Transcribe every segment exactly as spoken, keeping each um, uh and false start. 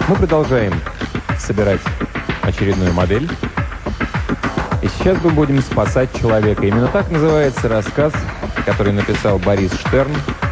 Мы продолжаем собирать очередную модель. И сейчас мы будем спасать человека. Именно так называется рассказ, который написал Борис Штерн.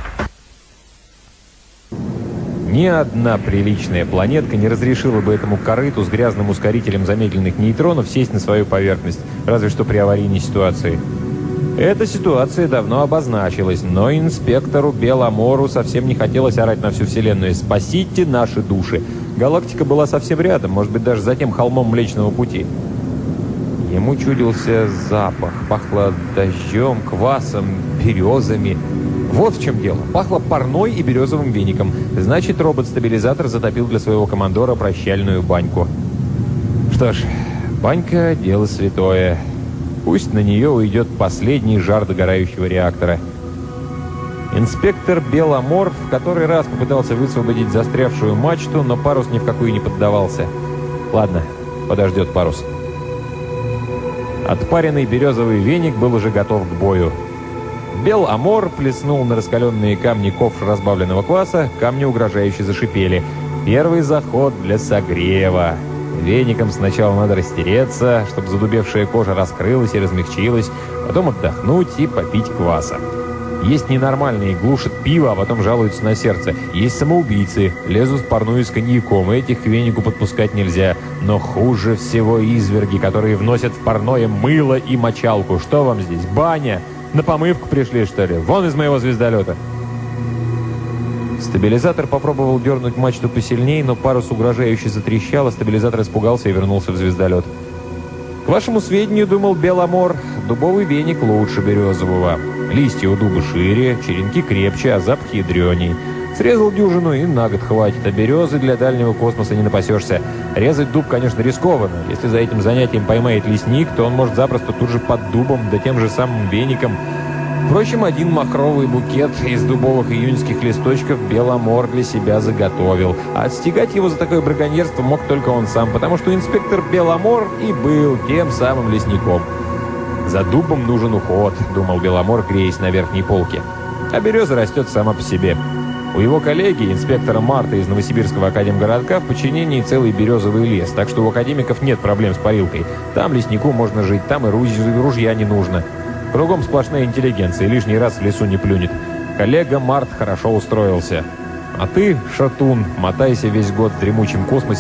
Ни одна приличная планетка не разрешила бы этому корыту с грязным ускорителем замедленных нейтронов сесть на свою поверхность, разве что при аварийной ситуации. Эта ситуация давно обозначилась, но инспектору Беломору совсем не хотелось орать на всю Вселенную: «Спасите наши души!». Галактика была совсем рядом, может быть, даже за тем холмом Млечного Пути. Ему чудился запах, пахло дождем, квасом, березами. Вот в чем дело. Пахло парной и березовым веником. Значит, робот-стабилизатор затопил для своего командора прощальную баньку. Что ж, банька — дело святое. Пусть на нее уйдет последний жар догорающего реактора. Инспектор Беломор в который раз попытался высвободить застрявшую мачту, но парус ни в какую не поддавался. Ладно, подождет парус. Отпаренный березовый веник был уже готов к бою. Беломор плеснул на раскаленные камни ковш разбавленного кваса, камни угрожающе зашипели. Первый заход для согрева. Веником сначала надо растереться, чтобы задубевшая кожа раскрылась и размягчилась, потом отдохнуть и попить кваса. Есть ненормальные, глушат пиво, а потом жалуются на сердце. Есть самоубийцы, лезут в парную с коньяком, этих к венику подпускать нельзя. Но хуже всего изверги, которые вносят в парное мыло и мочалку. Что вам здесь, баня? На помывку пришли, что ли? Вон из моего звездолета. Стабилизатор попробовал дернуть мачту посильнее, но парус угрожающе затрещал, а стабилизатор испугался и вернулся в звездолет. К вашему сведению, думал Беломор, дубовый веник лучше березового. Листья у дуба шире, черенки крепче, а запах ядреней. Срезал дюжину и на год хватит, а березы для дальнего космоса не напасешься. Резать дуб, конечно, рискованно. Если за этим занятием поймает лесник, то он может запросто тут же под дубом, да тем же самым веником. Впрочем, один махровый букет из дубовых июньских листочков Беломор для себя заготовил. А отстегать его за такое браконьерство мог только он сам, потому что инспектор Беломор и был тем самым лесником. «За дубом нужен уход», — думал Беломор, греясь на верхней полке. А береза растет сама по себе. У его коллеги, инспектора Марта из Новосибирского академгородка, в подчинении целый березовый лес, так что у академиков нет проблем с парилкой. Там леснику можно жить, там и ружья не нужно. Кругом сплошная интеллигенция, лишний раз в лесу не плюнет. Коллега Март хорошо устроился. А ты, шатун, мотайся весь год в дремучем космосе